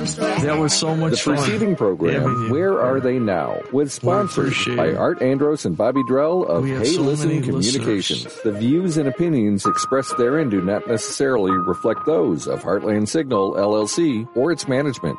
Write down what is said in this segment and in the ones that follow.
That was so much fun. The preceding program, Where Are They Now? Was sponsored by Art Andros and Bobby Drell of Hey Listen Communications. The views and opinions expressed therein do not necessarily reflect those of Heartland Signal, LLC, or its management.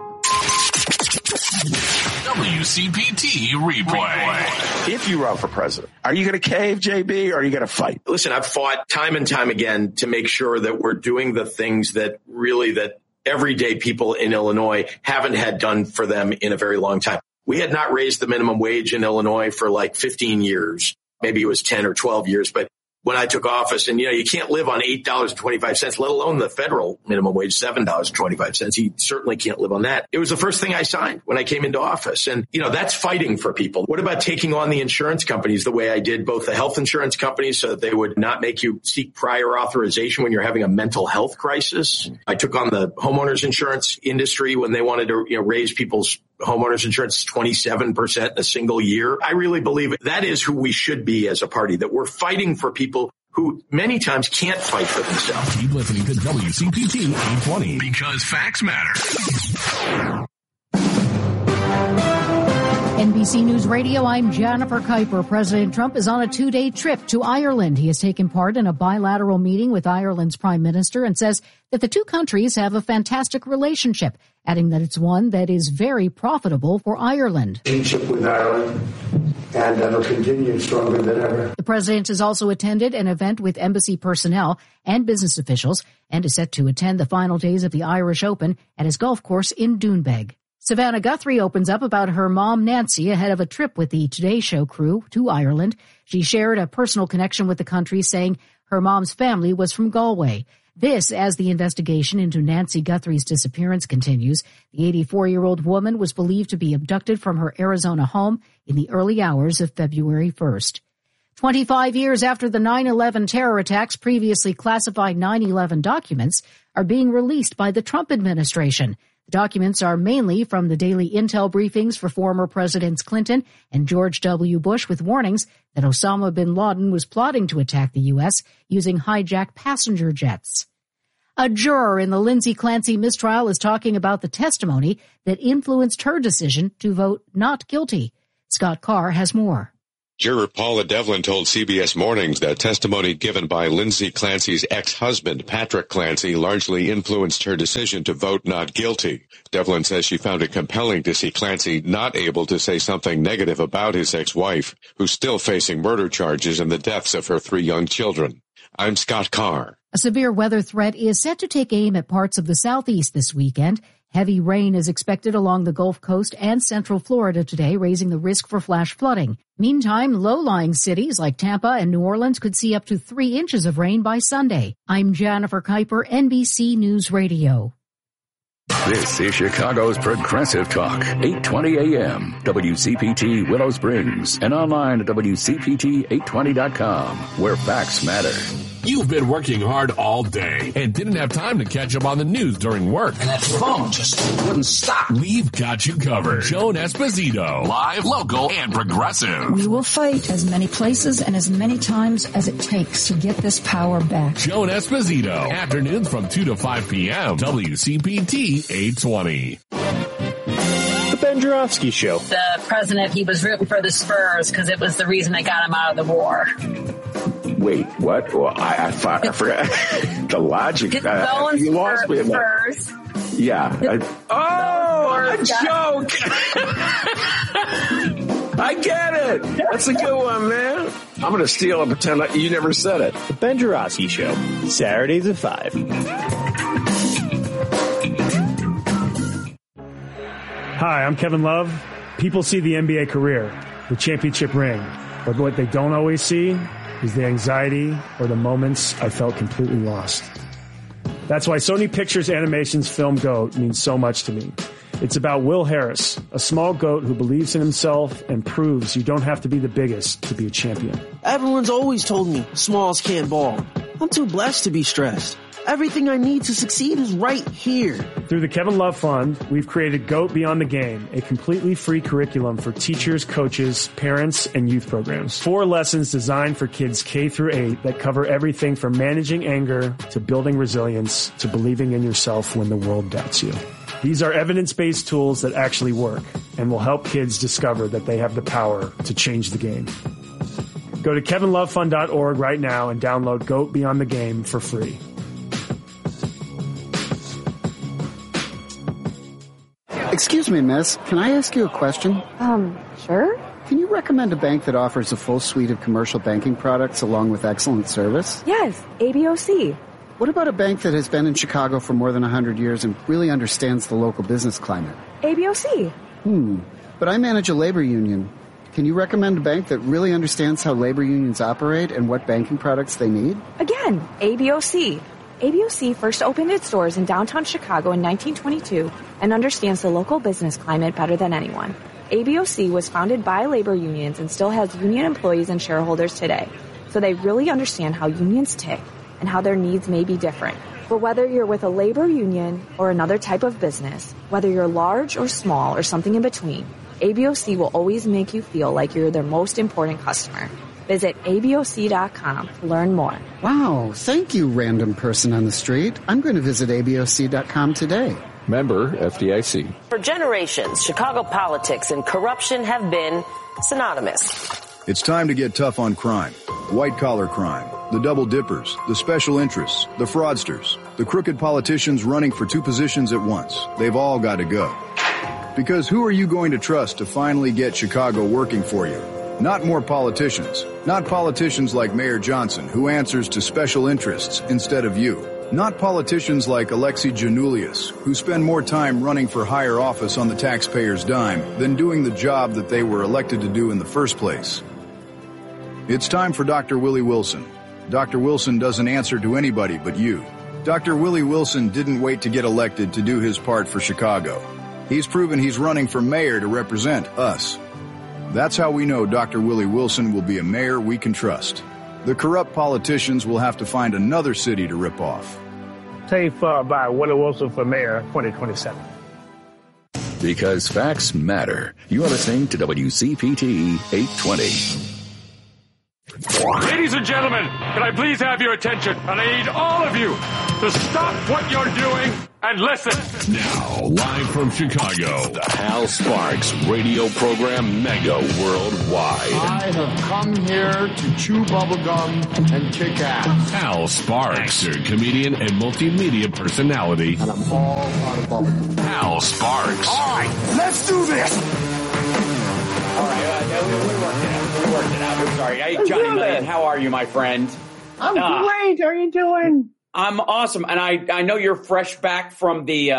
WCPT replay. If you run for president, are you going to cave, JB, or are you going to fight? Listen, I've fought time and time again to make sure that we're doing the things that everyday people in Illinois haven't had done for them in a very long time. We had not raised the minimum wage in Illinois for like 15 years. Maybe it was 10 or 12 years, but when I took office, and you can't live on $8.25, let alone the federal minimum wage, $7.25. You certainly can't live on that. It was the first thing I signed when I came into office. And, that's fighting for people. What about taking on the insurance companies the way I did, both the health insurance companies so that they would not make you seek prior authorization when you're having a mental health crisis? I took on the homeowners insurance industry when they wanted to, raise people's homeowners insurance 27% in a single year. I really believe that is who we should be as a party, that we're fighting for people who many times can't fight for themselves. Keep listening to WCPT 820 because facts matter. NBC News Radio, I'm Jennifer Kuiper. President Trump is on a 2-day trip to Ireland. He has taken part in a bilateral meeting with Ireland's prime minister and says that the two countries have a fantastic relationship, adding that it's one that is very profitable for Ireland. Relationship with Ireland, and that'll continue stronger than ever. The president has also attended an event with embassy personnel and business officials and is set to attend the final days of the Irish Open at his golf course in Doonbeg. Savannah Guthrie opens up about her mom, Nancy, ahead of a trip with the Today Show crew to Ireland. She shared a personal connection with the country, saying her mom's family was from Galway. This as the investigation into Nancy Guthrie's disappearance continues. The 84-year-old woman was believed to be abducted from her Arizona home in the early hours of February 1st. 25 years after the 9/11 terror attacks, previously classified 9/11 documents are being released by the Trump administration. The documents are mainly from the daily intel briefings for former Presidents Clinton and George W. Bush, with warnings that Osama bin Laden was plotting to attack the U.S. using hijacked passenger jets. A juror in the Lindsay Clancy mistrial is talking about the testimony that influenced her decision to vote not guilty. Scott Carr has more. Juror Paula Devlin told CBS Mornings that testimony given by Lindsay Clancy's ex-husband, Patrick Clancy, largely influenced her decision to vote not guilty. Devlin says she found it compelling to see Clancy not able to say something negative about his ex-wife, who's still facing murder charges and the deaths of her 3 young children. I'm Scott Carr. A severe weather threat is set to take aim at parts of the southeast this weekend. Heavy rain is expected along the Gulf Coast and central Florida today, raising the risk for flash flooding. Meantime, low-lying cities like Tampa and New Orleans could see up to 3 inches of rain by Sunday. I'm Jennifer Kuiper, NBC News Radio. This is Chicago's Progressive Talk, 820 AM, WCPT Willow Springs, and online at WCPT820.com, where facts matter. You've been working hard all day and didn't have time to catch up on the news during work. And that phone just wouldn't stop. We've got you covered. Joan Esposito, live, local, and progressive. We will fight as many places and as many times as it takes to get this power back. Joan Esposito, afternoons from 2 to 5 p.m., WCPT 820. The Ben Joravsky Show. The president, he was rooting for the Spurs because it was the reason they got him out of the war. Wait, what? Well, I forgot the logic. You lost me. Spurs. Yeah. A joke. I get it. That's a good one, man. I'm going to steal and pretend like you never said it. The Ben Joravsky Show, Saturdays at 5. Hi, I'm Kevin Love. People see the NBA career, the championship ring, but what they don't always see is the anxiety or the moments I felt completely lost. That's why Sony Pictures Animation's film GOAT means so much to me. It's about Will Harris, a small goat who believes in himself and proves you don't have to be the biggest to be a champion. Everyone's always told me smalls can't ball. I'm too blessed to be stressed. Everything I need to succeed is right here. Through the Kevin Love Fund, we've created GOAT Beyond the Game, a completely free curriculum for teachers, coaches, parents, and youth programs. 4 lessons designed for kids K through 8 that cover everything from managing anger to building resilience to believing in yourself when the world doubts you. These are evidence-based tools that actually work and will help kids discover that they have the power to change the game. Go to kevinlovefund.org right now and download GOAT Beyond the Game for free. Excuse me, miss. Can I ask you a question? Sure. Can you recommend a bank that offers a full suite of commercial banking products along with excellent service? Yes, ABOC. What about a bank that has been in Chicago for more than 100 years and really understands the local business climate? ABOC. But I manage a labor union. Can you recommend a bank that really understands how labor unions operate and what banking products they need? Again, ABOC. ABOC first opened its doors in downtown Chicago in 1922 and understands the local business climate better than anyone. ABOC was founded by labor unions and still has union employees and shareholders today, so they really understand how unions tick and how their needs may be different. But whether you're with a labor union or another type of business, whether you're large or small or something in between, ABOC will always make you feel like you're their most important customer. Visit ABOC.com to learn more. Wow, thank you, random person on the street. I'm going to visit ABOC.com today. Member FDIC. For generations, Chicago politics and corruption have been synonymous. It's time to get tough on crime. White-collar crime, the double dippers, the special interests, the fraudsters, the crooked politicians running for 2 positions at once. They've all got to go. Because who are you going to trust to finally get Chicago working for you? Not more politicians. Not politicians like Mayor Johnson, who answers to special interests instead of you. Not politicians like Alexi Janulius, who spend more time running for higher office on the taxpayer's dime than doing the job that they were elected to do in the first place. It's time for Dr. Willie Wilson. Dr. Wilson doesn't answer to anybody but you. Dr. Willie Wilson didn't wait to get elected to do his part for Chicago. He's proven he's running for mayor to represent us. That's how we know Dr. Willie Wilson will be a mayor we can trust. The corrupt politicians will have to find another city to rip off. Tape by Willie Wilson for mayor 2027. Because facts matter. You are listening to WCPT 820. Ladies and gentlemen, can I please have your attention? And I need all of you to stop what you're doing and listen. Now, live from Chicago, the Hal Sparks radio program mega worldwide. I have come here to chew bubblegum and kick ass. Hal Sparks, actor, comedian, and multimedia personality. And I'm all out of bubblegum. Hal Sparks. All right, let's do this. All right, we worked it out. I'm sorry. Hey, Johnny Million, how are you, my friend? I'm great. How are you doing? I'm awesome. And I know you're fresh back from the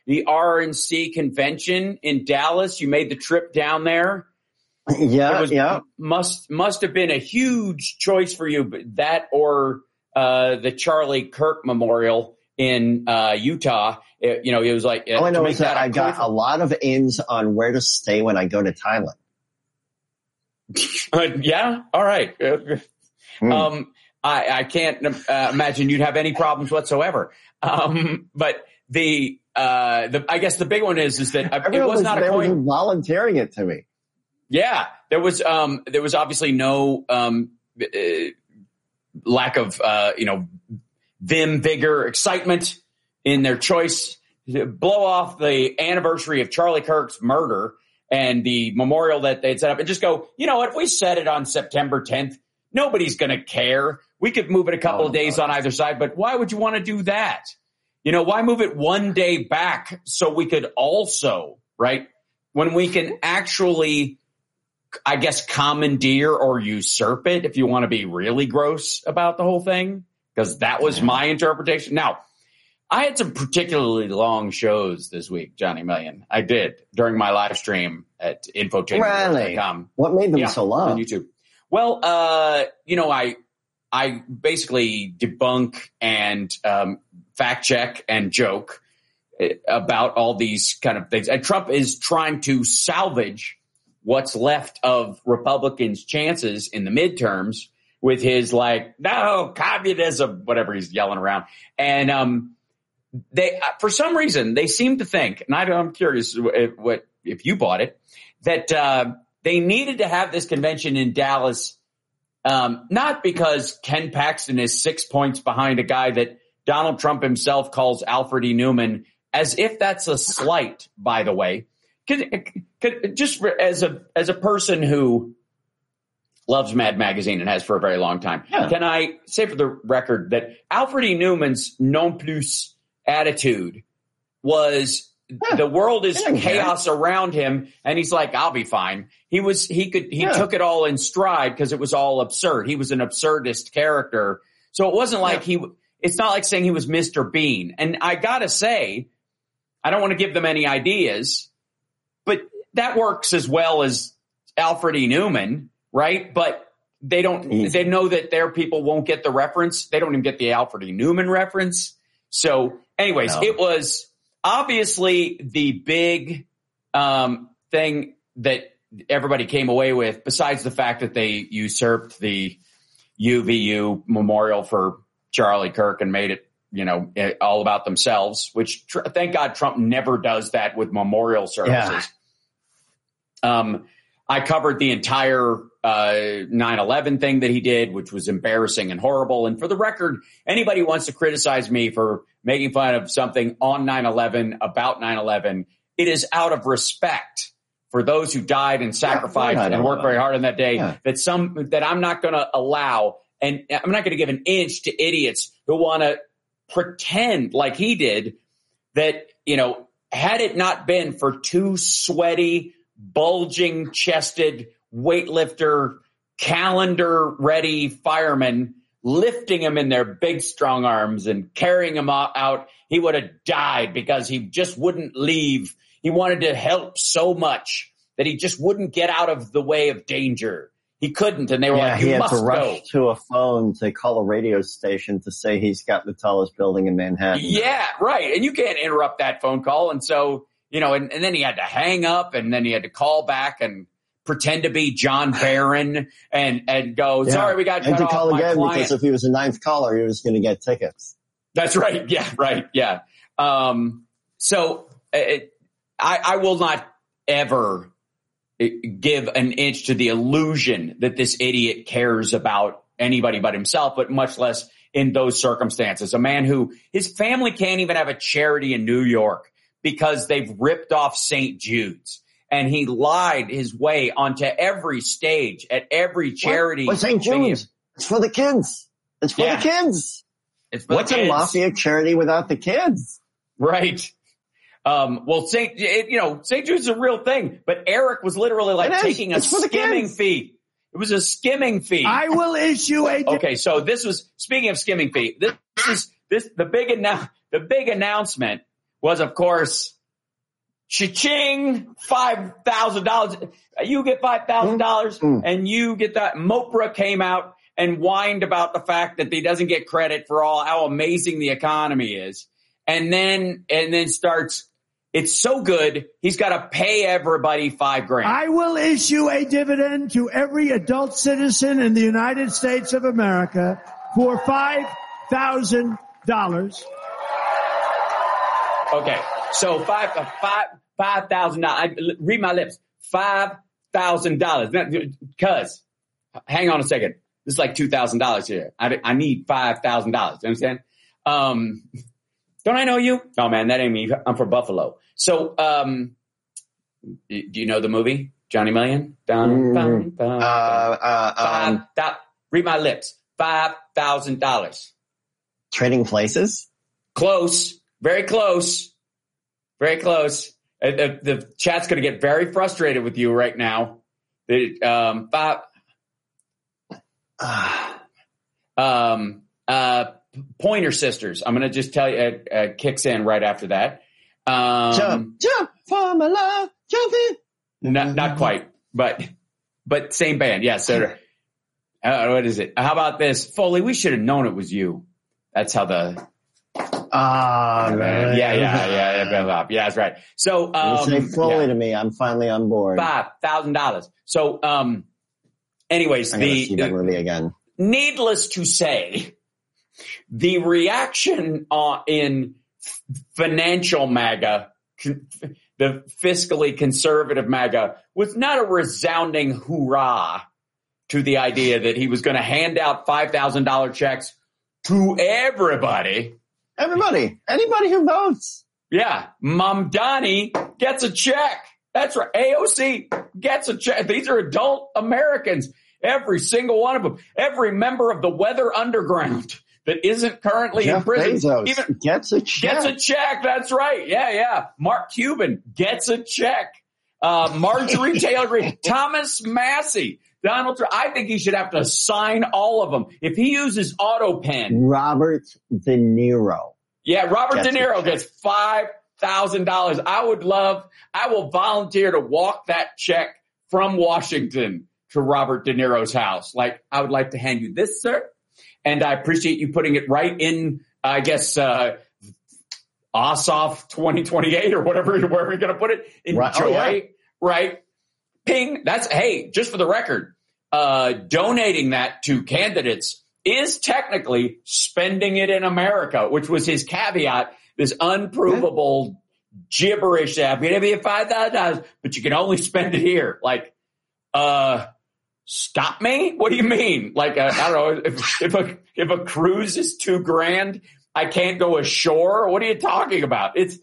RNC convention in Dallas. You made the trip down there. Yeah. Must have been a huge choice for you, that or the Charlie Kirk Memorial in Utah. It was like all I know is that I got a lot of ins on where to stay when I go to Thailand. Yeah. All right. I can't imagine you'd have any problems whatsoever. But I guess the big one is that it was not a coin volunteering it to me. Yeah, there was obviously no lack of vim, vigor, excitement in their choice to blow off the anniversary of Charlie Kirk's murder and the memorial that they'd set up and just go, you know what, if we set it on September 10th, nobody's going to care. We could move it a couple of days on either side, but why would you want to do that? Why move it one day back so we could also, right, when we can actually, I guess, commandeer or usurp it, if you want to be really gross about the whole thing, because that was my interpretation. Now, I had some particularly long shows this week, Johnny Million. I did during my live stream at infotainment.com. Really? What made them so long? On YouTube. Well, I basically debunk and fact check and joke about all these kind of things. And Trump is trying to salvage what's left of Republicans' chances in the midterms with his like, no, communism, whatever he's yelling around. And they, for some reason, they seem to think, and I'm curious if you bought it, that they needed to have this convention in Dallas, not because Ken Paxton is 6 points behind a guy that Donald Trump himself calls Alfred E. Newman, as if that's a slight, by the way. Just as a person who loves Mad Magazine and has for a very long time, can I say for the record that Alfred E. Newman's non plus attitude was the world is chaos around him, and he's like, I'll be fine. He took it all in stride because it was all absurd. He was an absurdist character. So it wasn't like it's not like saying he was Mr. Bean. And I gotta say, I don't want to give them any ideas, but that works as well as Alfred E. Newman, right? But they know that their people won't get the reference. They don't even get the Alfred E. Newman reference. So anyways, It was obviously the big thing that everybody came away with, besides the fact that they usurped the UVU memorial for Charlie Kirk and made it, all about themselves, which thank God Trump never does that with memorial services. Yeah. I covered the entire 9/11 thing that he did, which was embarrassing and horrible. And for the record, anybody who wants to criticize me for making fun of something on 9/11 about 9/11, it is out of respect for those who died and sacrificed and worked very hard on that day. Yeah. That I'm not going to allow, and I'm not going to give an inch to idiots who want to pretend like he did that, had it not been for two sweaty, bulging chested weightlifter, calendar ready firemen lifting him in their big strong arms and carrying him out, he would have died because he just wouldn't leave. He wanted to help so much that he just wouldn't get out of the way of danger. He couldn't, and they were like, you must go. He had to rush to a phone to call a radio station to say he's got the tallest building in Manhattan. Yeah, right. And you can't interrupt that phone call. And so, and then he had to hang up, and then he had to call back and pretend to be John Barron and go, sorry, we got cut off. And to call again, client. because if he was a ninth caller, he was going to get tickets. That's right. Yeah, right. Yeah. So I will not ever give an inch to the illusion that this idiot cares about anybody but himself, but much less in those circumstances. A man who his family can't even have a charity in New York because they've ripped off St. Jude's. And he lied his way onto every stage at every charity. What's St. Jude's? It's for the kids. It's for the kids. What's a mafia charity without the kids? Right. Well, St. Jude's is a real thing, but Eric was literally like taking a skimming fee. It was a skimming fee. I will issue a. Okay, so this was speaking of skimming fee. The big announcement was, of course, cha-ching, $5,000. You get $5,000, and you get that. Mopra came out and whined about the fact that he doesn't get credit for how amazing the economy is, and then starts. It's so good, he's got to pay everybody $5,000. I will issue a dividend to every adult citizen in the United States of America for $5,000. Okay, so $5,000. Read my lips. $5,000. Cuz, hang on a second. This is like $2,000 here. I need $5,000. You understand? Don't I know you? Oh man, that ain't me. I'm from Buffalo. So, do you know the movie Johnny Million? Read my lips. $5,000. Trading Places? Close. Very close. Very close. The chat's going to get very frustrated with you right now. Pointer Sisters. I'm going to just tell you, kicks in right after that. Jump for my love, jump in. Not quite, but same band. Yeah. So, what is it? How about this? Foley, we should have known it was you. That's how the. Man. Yeah, that's right. So, you say Foley to me, I'm finally on board. $5,000. So, anyways, I'm gonna see that movie again. needless to say, the reaction in financial MAGA, the fiscally conservative MAGA, was not a resounding hoorah to the idea that he was going to hand out $5,000 checks to everybody. Everybody. Anybody who votes. Yeah. Mamdani gets a check. That's right. AOC gets a check. These are adult Americans. Every single one of them. Every member of the Weather Underground that isn't currently in prison. Bezos even gets a check. Gets a check. That's right. Yeah. Mark Cuban gets a check. Marjorie Taylor Greene, Thomas Massey, Donald Trump. I think he should have to sign all of them. If he uses AutoPen. Robert De Niro. Yeah, Robert De Niro gets $5,000. I will volunteer to walk that check from Washington to Robert De Niro's house. Like, I would like to hand you this, sir. And I appreciate you putting it right in, I guess, Ossoff 2028 or wherever you're going to put it. Enjoy, right? Ping. Hey, just for the record, donating that to candidates is technically spending it in America, which was his caveat, this unprovable gibberish that I'm going to be at $5,000, but you can only spend it here. Like, stop me? What do you mean? Like, I don't know, if a cruise is $2,000, I can't go ashore. What are you talking about? It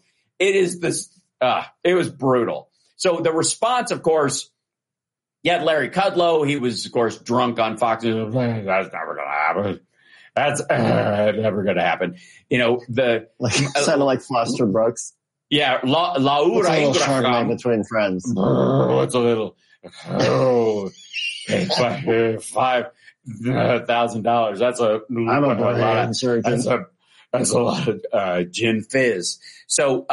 was brutal. So the response, of course, you had Larry Kudlow. He was, of course, drunk on Fox News. That's never going to happen. That's never going to happen. You know, sounded like Foster Brooks. Yeah. Laura Ingraham between friends. It's a little, $5,000. That's I'm a brain surgeon. That's a lot of gin fizz. So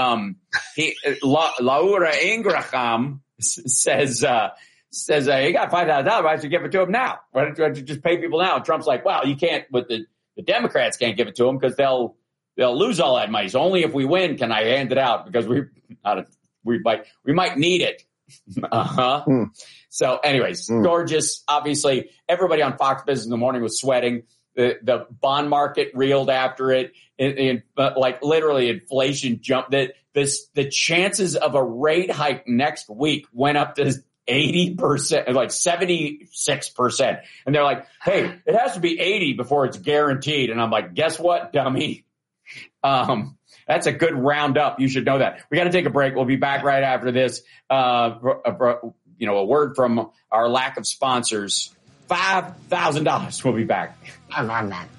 Laura Ingraham says he got $5,000. Why don't you give it to him now? Why don't you just pay people now? And Trump's like, well, you can't. But the Democrats can't give it to him because they'll lose all that money. So only if we win can I hand it out because we might need it. So, anyways, gorgeous. Obviously, everybody on Fox Business in the morning was sweating. The bond market reeled after it. Like literally, inflation jumped. The chances of a rate hike next week went up to 80%, like 76%. And they're like, hey, it has to be 80 before it's guaranteed. And I'm like, guess what, dummy? That's a good roundup. You should know that. We got to take a break. We'll be back right after this. A word from our lack of sponsors. $5,000. We'll be back.